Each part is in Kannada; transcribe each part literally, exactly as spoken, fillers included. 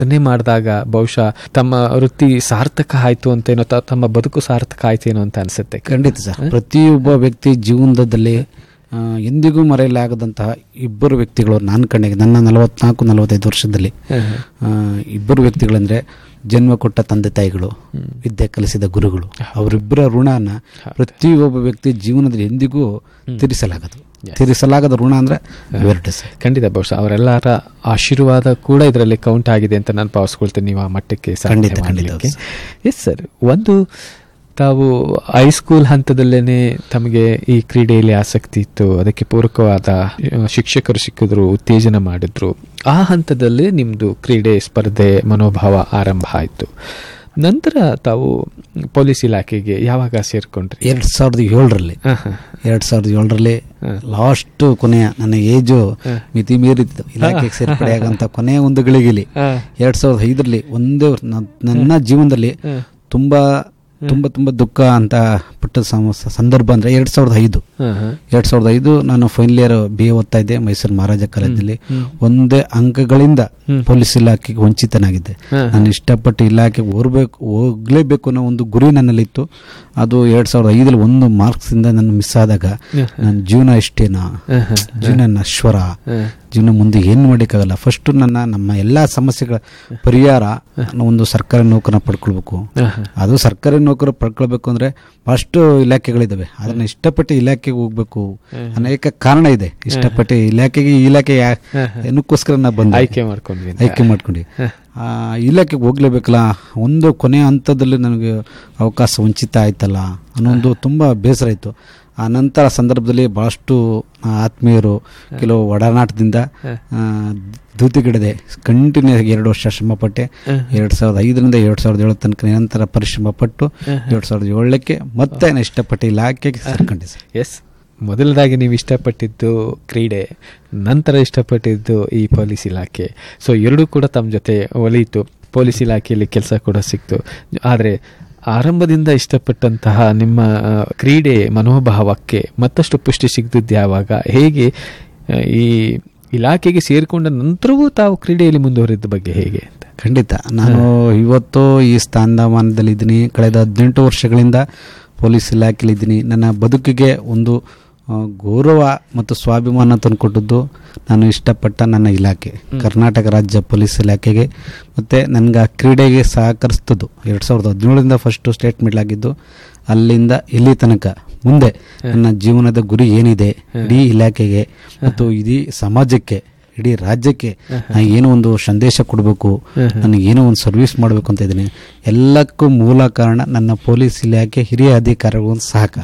ಅದನ್ನೇ ಮಾಡಿದಾಗ ಬಹುಶಃ ತಮ್ಮ ವೃತ್ತಿ ಸಾರ್ಥಕ ಆಯ್ತು ಅಂತೇನೋ, ತಮ್ಮ ಬದುಕು ಸಾರ್ಥಕ ಆಯ್ತೇನೋ ಅಂತ ಅನ್ಸುತ್ತೆ. ಖಂಡಿತ ಸರ್. ಪ್ರತಿಯೊಬ್ಬ ವ್ಯಕ್ತಿ ಜೀವನದಲ್ಲಿ ಎಂದಿಗೂ ಮರೆಯಲಾಗದಂತಹ ಇಬ್ಬರು ವ್ಯಕ್ತಿಗಳು ನಾನು ಕಣ್ಣಿಗೆ ನನ್ನ ನಲವತ್ನಾಲ್ಕು ನಲವತ್ತೈದು ವರ್ಷದಲ್ಲಿ ಇಬ್ಬರು ವ್ಯಕ್ತಿಗಳಂದ್ರೆ ಜನ್ಮ ಕೊಟ್ಟ ತಂದೆ ತಾಯಿಗಳು, ವಿದ್ಯೆ ಕಲಿಸಿದ ಗುರುಗಳು. ಅವರಿಬ್ಬರ ಋಣನ ಪ್ರತಿಯೊಬ್ಬ ವ್ಯಕ್ತಿ ಜೀವನದಲ್ಲಿ ಎಂದಿಗೂ ತೀರಿಸಲಾಗದು. ತೀರಿಸಲಾಗದ ಋಣ ಅಂದ್ರೆ ಇವೆರಡು ಸರ್. ಖಂಡಿತ ಬಹುಶಃ ಅವರೆಲ್ಲರ ಆಶೀರ್ವಾದ ಕೂಡ ಇದರಲ್ಲಿ ಕೌಂಟ್ ಆಗಿದೆ ಅಂತ ನಾನು ಭಾವಿಸ್ಕೊಳ್ತೇನೆ ನೀವು ಆ ಮಟ್ಟಕ್ಕೆ. ಖಂಡಿತ ಖಂಡಿತ ಎಸ್ ಸರ್. ಒಂದು ತಾವು ಹೈಸ್ಕೂಲ್ ಹಂತದಲ್ಲೇನೆ ತಮಗೆ ಈ ಕ್ರೀಡೆಯಲ್ಲಿ ಆಸಕ್ತಿ ಇತ್ತು, ಅದಕ್ಕೆ ಪೂರಕವಾದ ಶಿಕ್ಷಕರು ಸಿಕ್ಕಿದ್ರು, ಉತ್ತೇಜನ ಮಾಡಿದ್ರು. ಆ ಹಂತದಲ್ಲಿ ನಿಮ್ಮದು ಕ್ರೀಡೆ ಸ್ಪರ್ಧೆ ಮನೋಭಾವ ಆರಂಭ ಆಯಿತು. ನಂತರ ತಾವು ಪೊಲೀಸ್ ಇಲಾಖೆಗೆ ಯಾವಾಗ ಸೇರ್ಕೊಂಡ್ರಿ? ಎರಡ್ ಸಾವಿರದ ಏಳರಲ್ಲಿ ಎರಡ್ ಸಾವಿರದ ಏಳರಲ್ಲಿ ಲಾಸ್ಟ್ ಕೊನೆಯ ನನ್ನ ಏಜು ಮಿತಿ ಮೀರಿತ್ತು ಇಲಾಖೆಗೆ ಸೇರ್ಪಡೆಯಾಗಂತ ಕೊನೆಯ ಒಂದು ಗಳಿಗೆಲಿ ಎರಡ್ ಸಾವಿರದ ಐದರಲ್ಲಿ ಒಂದೇ ನನ್ನ ಜೀವನದಲ್ಲಿ ತುಂಬಾ ತುಂಬ ತುಂಬ ದುಃಖ ಅಂತ ಪಟ್ಟ ಸಂದರ್ಭ ಅಂದರೆ ಎರಡು ಸಾವಿರದ ಐದು ಎರಡು ಸಾವಿರದ ಐದು ನಾನು ಫೈನಲ್ ಇಯರ್ ಬಿ ಎ ಓದ್ತಾ ಇದ್ದೆ ಮೈಸೂರು ಮಹಾರಾಜ ಕಾಲೇಜಲ್ಲಿ. ಒಂದೇ ಅಂಕಗಳಿಂದ ಪೊಲೀಸ್ ಇಲಾಖೆಗೆ ವಂಚಿತನಾಗಿದ್ದೆ. ನಾನು ಇಷ್ಟಪಟ್ಟು ಇಲಾಖೆಗೆ ಹೋಗ್ಬೇಕು ಹೋಗ್ಲೇಬೇಕು ಅನ್ನೋ ಒಂದು ಗುರಿ ನನ್ನಲ್ಲಿತ್ತು. ಅದು ಎರಡು ಸಾವಿರದ ಐದರಲ್ಲಿ ಒಂದು ಮಾರ್ಕ್ಸಿಂದ ನಾನು ಮಿಸ್ ಆದಾಗ ನನ್ನ ಜೀವನ ಇಷ್ಟೇನಾ, ಜೀವನ ನಶ್ವರ, ಜೀವನ ಮುಂದೆ ಏನು ಮಾಡೋಕ್ಕಾಗಲ್ಲ. ಫಸ್ಟ್ ನನ್ನ ನಮ್ಮ ಎಲ್ಲ ಸಮಸ್ಯೆಗಳ ಪರಿಹಾರ ಒಂದು ಸರ್ಕಾರಿ ನೌಕರನ್ನ ಪಡ್ಕೊಳ್ಬೇಕು. ಅದು ಸರ್ಕಾರಿ ನೌಕರ ಪಡ್ಕೊಳ್ಬೇಕು ಅಂದ್ರೆ ಫಸ್ಟ್ ಇಲಾಖೆಗಳಿದ್ದಾವೆ, ಅದನ್ನ ಇಷ್ಟಪಟ್ಟು ಇಲಾಖೆಗೆ ಹೋಗ್ಬೇಕು ಅನೇಕ ಕಾರಣ ಇದೆ. ಇಷ್ಟಪಟ್ಟು ಇಲಾಖೆಗೆ ಇಲಾಖೆ ಏನಕ್ಕೋಸ್ಕರ ನಾ ಬಂದು ಆಯ್ಕೆ ಮಾಡ್ಕೊಂಡ್ವಿ ಆಯ್ಕೆ ಮಾಡ್ಕೊಂಡು ಆ ಇಲಾಖೆಗೆ ಹೋಗ್ಲೇಬೇಕಲ್ಲ. ಒಂದು ಕೊನೆಯ ಹಂತದಲ್ಲಿ ನನಗೆ ಅವಕಾಶ ವಂಚಿತ ಆಯ್ತಲ್ಲ ಅನ್ನೊಂದು ತುಂಬ ಬೇಸರ ಇತ್ತು. ಆ ನಂತರ ಸಂದರ್ಭದಲ್ಲಿ ಭಾಳಷ್ಟು ಆತ್ಮೀಯರು ಕೆಲವು ಒಡನಾಟದಿಂದ ಧೂತಿಗಿಡದೆ ಕಂಟಿನ್ಯೂ ಆಗಿ ಎರಡು ವರ್ಷ ಶ್ರಮಪಟ್ಟೆ. ಎರಡು ಸಾವಿರದ ಐದರಿಂದ ಎರಡು ಸಾವಿರದ ಏಳು ತನಕ ನಿರಂತರ ಪರಿಶ್ರಮ ಪಟ್ಟು ಎರಡು ಸಾವಿರದ ಏಳಕ್ಕೆ ಮತ್ತೆ ನಾನು ಇಷ್ಟಪಟ್ಟು ಇಲಾಖೆಗೆ ಸೇರ್ಕೊಂಡಿದ್ದೆ. ಎಸ್, ಮೊದಲದಾಗಿ ನೀವು ಇಷ್ಟಪಟ್ಟಿದ್ದು ಕ್ರೀಡೆ, ನಂತರ ಇಷ್ಟಪಟ್ಟಿದ್ದು ಈ ಪೊಲೀಸ್ ಇಲಾಖೆ. ಸೊ ಎರಡೂ ಕೂಡ ತಮ್ಮ ಜೊತೆ ಒಲಿಯಿತು. ಪೊಲೀಸ್ ಇಲಾಖೆಯಲ್ಲಿ ಕೆಲಸ ಕೂಡ ಸಿಕ್ತು. ಆದರೆ ಆರಂಭದಿಂದ ಇಷ್ಟಪಟ್ಟಂತಹ ನಿಮ್ಮ ಕ್ರೀಡೆ ಮನೋಭಾವಕ್ಕೆ ಮತ್ತಷ್ಟು ಪುಷ್ಟಿ ಸಿಗ್ತಿದ್ದು ಯಾವಾಗ, ಹೇಗೆ ಈ ಇಲಾಖೆಗೆ ಸೇರಿಕೊಂಡ ನಂತರವೂ ತಾವು ಕ್ರೀಡೆಯಲ್ಲಿ ಮುಂದುವರಿದ ಬಗ್ಗೆ ಹೇಗೆ ಅಂತ? ಖಂಡಿತ ನಾನು ಇವತ್ತು ಈ ಸ್ಥಾನಮಾನದಲ್ಲಿದ್ದೀನಿ. ಕಳೆದ ಹದಿನೆಂಟು ವರ್ಷಗಳಿಂದ ಪೊಲೀಸ್ ಇಲಾಖೆಯಲ್ಲಿದ್ದೀನಿ. ನನ್ನ ಬದುಕಿಗೆ ಒಂದು ಗೌರವ ಮತ್ತು ಸ್ವಾಭಿಮಾನ ತಂದುಕೊಟ್ಟದ್ದು ನಾನು ಇಷ್ಟಪಟ್ಟ ನನ್ನ ಇಲಾಖೆ ಕರ್ನಾಟಕ ರಾಜ್ಯ ಪೊಲೀಸ್ ಇಲಾಖೆಗೆ. ಮತ್ತು ನನಗೆ ಕ್ರೀಡೆಗೆ ಸಹಕರಿಸ್ತದ್ದು ಎರಡು ಸಾವಿರದ ಹದಿನೇಳರಿಂದ ಫಸ್ಟು ಸ್ಟೇಟ್ ಮೆಡಲ್ ಆಗಿದ್ದು. ಅಲ್ಲಿಂದ ಇಲ್ಲಿ ತನಕ ಮುಂದೆ ನನ್ನ ಜೀವನದ ಗುರಿ ಏನಿದೆ, ಇಡೀ ಇಲಾಖೆಗೆ ಮತ್ತು ಇಡೀ ಸಮಾಜಕ್ಕೆ, ಇಡೀ ರಾಜ್ಯಕ್ಕೆ ನಾನು ಏನೋ ಒಂದು ಸಂದೇಶ ಕೊಡಬೇಕು, ನನಗೆ ಏನೋ ಒಂದು ಸರ್ವಿಸ್ ಮಾಡಬೇಕು ಅಂತ ಇದ್ದೀನಿ. ಎಲ್ಲಕ್ಕೂ ಮೂಲ ಕಾರಣ ನನ್ನ ಪೊಲೀಸ್ ಇಲಾಖೆ ಹಿರಿಯ ಅಧಿಕಾರಿಗಳ ಒಂದು ಸಹಕಾರ.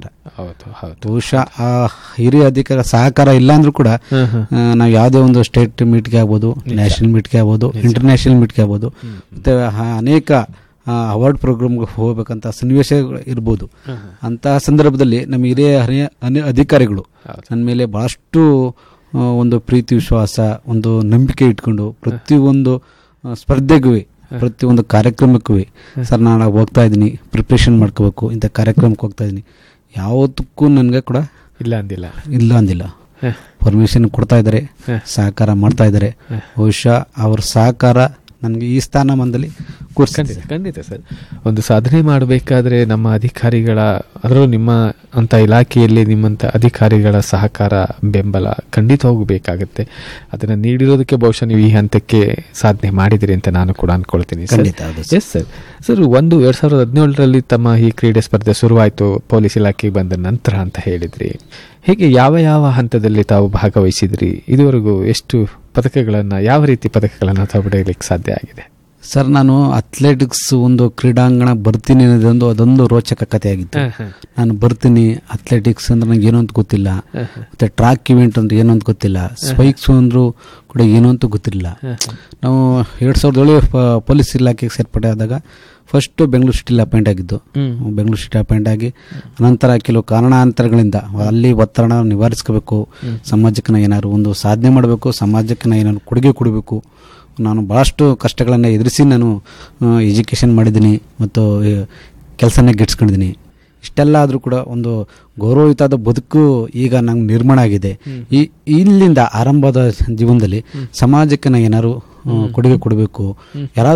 ಬಹುಶಃ ಆ ಹಿರಿಯ ಅಧಿಕಾರ ಸಹಕಾರ ಇಲ್ಲ ಅಂದ್ರೂ ಕೂಡ ನಾವು ಯಾವುದೇ ಒಂದು ಸ್ಟೇಟ್ ಮೀಟ್ಗೆ ಆಗ್ಬೋದು, ನ್ಯಾಷನಲ್ ಮೀಟ್ಗೆ ಆಗ್ಬೋದು, ಇಂಟರ್ನ್ಯಾಷನಲ್ ಮೀಟ್ಗೆ ಆಗ್ಬೋದು, ಮತ್ತೆ ಅನೇಕ ಅವಾರ್ಡ್ ಪ್ರೋಗ್ರಾಮ್ಗೆ ಹೋಗ್ಬೇಕಂತ ಸನ್ನಿವೇಶ ಇರ್ಬೋದು. ಅಂತಹ ಸಂದರ್ಭದಲ್ಲಿ ನಮ್ಮ ಹಿರಿಯ ಹಿರಿಯ ಅಧಿಕಾರಿಗಳು ನನ್ನ ಮೇಲೆ ಬಹಳಷ್ಟು ಒಂದು ಪ್ರೀತಿ ವಿಶ್ವಾಸ, ಒಂದು ನಂಬಿಕೆ ಇಟ್ಕೊಂಡು ಪ್ರತಿಯೊಂದು ಸ್ಪರ್ಧೆಗೂ ಪ್ರತಿಯೊಂದು ಕಾರ್ಯಕ್ರಮಕ್ಕೂ ಸರ್ ನಾನು ಹೋಗ್ತಾ ಇದ್ದೀನಿ, ಪ್ರಿಪ್ರೇಷನ್ ಮಾಡ್ಕೋಬೇಕು, ಇಂಥ ಕಾರ್ಯಕ್ರಮಕ್ಕೆ ಹೋಗ್ತಾ ಇದ್ದೀನಿ, ಯಾವತ್ತಕ್ಕೂ ನನಗೆ ಕೂಡ ಇಲ್ಲ ಅಂದಿಲ್ಲ ಇಲ್ಲ ಅಂದಿಲ್ಲ ಪರ್ಮಿಷನ್ ಕೊಡ್ತಾ ಇದ್ದಾರೆ, ಸಹಕಾರ ಮಾಡ್ತಾ ಇದ್ದಾರೆ. ಬಹುಶಃ ಅವ್ರ ಸಹಕಾರ ನನಗೆ ಈ ಸ್ಥಾನಮಾನದಲ್ಲಿ ಖಂಡಿತ ಖಂಡಿತ ಸರ್. ಒಂದು ಸಾಧನೆ ಮಾಡಬೇಕಾದ್ರೆ ನಮ್ಮ ಅಧಿಕಾರಿಗಳ, ಅದರಲ್ಲೂ ನಿಮ್ಮ ಅಂಥ ಇಲಾಖೆಯಲ್ಲಿ ನಿಮ್ಮಂಥ ಅಧಿಕಾರಿಗಳ ಸಹಕಾರ, ಬೆಂಬಲ ಖಂಡಿತ ಹೋಗಬೇಕಾಗತ್ತೆ. ಅದನ್ನು ನೀಡಿರೋದಕ್ಕೆ ಬಹುಶಃ ನೀವು ಈ ಹಂತಕ್ಕೆ ಸಾಧನೆ ಮಾಡಿದಿರಿ ಅಂತ ನಾನು ಕೂಡ ಅಂದ್ಕೊಳ್ತೀನಿ. Yes sir. ಸರ್, ಒಂದು ಎರಡು ಸಾವಿರದ ಹದಿನೇಳರಲ್ಲಿ ತಮ್ಮ ಈ ಕ್ರೀಡೆ ಸ್ಪರ್ಧೆ ಶುರುವಾಯಿತು ಪೊಲೀಸ್ ಇಲಾಖೆಗೆ ಬಂದ ನಂತರ ಅಂತ ಹೇಳಿದ್ರಿ. ಹೇಗೆ ಯಾವ ಯಾವ ಹಂತದಲ್ಲಿ ತಾವು ಭಾಗವಹಿಸಿದ್ರಿ? ಇದುವರೆಗೂ ಎಷ್ಟು ಪದಕಗಳನ್ನು, ಯಾವ ರೀತಿ ಪದಕಗಳನ್ನು ತಾವು ಪಡೆಯಲಿಕ್ಕೆ ಸಾಧ್ಯ ಆಗಿದೆ? ಸರ್, ನಾನು ಅಥ್ಲೆಟಿಕ್ಸ್ ಒಂದು ಕ್ರೀಡಾಂಗಣ ಬರ್ತೀನಿ ಅನ್ನೋದೊಂದು ಅದೊಂದು ರೋಚಕ ಕಥೆಯಾಗಿತ್ತು. ನಾನು ಬರ್ತೀನಿ, ಅಥ್ಲೆಟಿಕ್ಸ್ ಅಂದ್ರೆ ನಂಗೆ ಏನೋ ಅಂತ ಗೊತ್ತಿಲ್ಲ, ಮತ್ತೆ ಟ್ರ್ಯಾಕ್ ಇವೆಂಟ್ ಅಂದ್ರೆ ಏನೋ ಅಂತ ಗೊತ್ತಿಲ್ಲ, ಸ್ಪೈಕ್ಸ್ ಅಂದ್ರು ಕೂಡ ಏನೋ ಅಂತ ಗೊತ್ತಿರಲಿಲ್ಲ. ನಾವು ಎರಡು ಸಾವಿರದ ಏಳು ಪೊಲೀಸ್ ಇಲಾಖೆಗೆ ಸೇರ್ಪಡೆ ಆದಾಗ ಫಸ್ಟು ಬೆಂಗಳೂರು ಸಿಟಿಲಿ ಅಪಾಯಿಂಟ್ ಆಗಿದ್ದು. ಬೆಂಗಳೂರು ಸಿಟಿ ಅಪಾಯಿಂಟ್ ಆಗಿ ನಂತರ ಕೆಲವು ಕಾರಣಾಂತರಗಳಿಂದ ಅಲ್ಲಿ ಒತ್ತಡ ನಿವಾರಿಸ್ಕೋಬೇಕು, ಸಮಾಜಕ್ಕೆ ನಾ ಏನಾದ್ರು ಒಂದು ಸಾಧನೆ ಮಾಡಬೇಕು, ಸಮಾಜಕ್ಕೆ ನಾ ಏನಾದ್ರು ಕೊಡುಗೆ ಕೊಡಬೇಕು. ನಾನು ಭಾಳಷ್ಟು ಕಷ್ಟಗಳನ್ನು ಎದುರಿಸಿ ನಾನು ಎಜುಕೇಷನ್ ಮಾಡಿದ್ದೀನಿ ಮತ್ತು ಕೆಲಸನೇ ಗಿಟ್ಸ್ಕೊಂಡಿದ್ದೀನಿ. ಇಷ್ಟೆಲ್ಲ ಆದರೂ ಕೂಡ ಒಂದು ಗೌರವಯುತವಾದ ಬದುಕು ಈಗ ನಂಗೆ ನಿರ್ಮಾಣ ಆಗಿದೆ. ಈ ಇಲ್ಲಿಂದ ಆರಂಭದ ಜೀವನದಲ್ಲಿ ಸಮಾಜಕ್ಕೆ ನಾನು ಏನಾದ್ರು ಕೊಡುಗೆ ಕೊಡಬೇಕು. ಯಾರಾದ್ರೂ